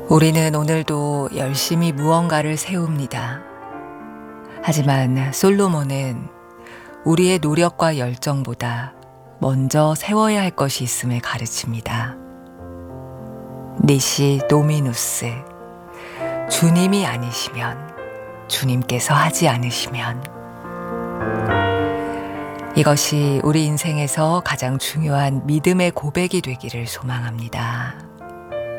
우리는 오늘도 열심히 무언가를 세웁니다. 하지만 솔로몬은 우리의 노력과 열정보다 먼저 세워야 할 것이 있음을 가르칩니다. 니시 도미누스, 주님이 아니시면, 주님께서 하지 않으시면. 이것이 우리 인생에서 가장 중요한 믿음의 고백이 되기를 소망합니다.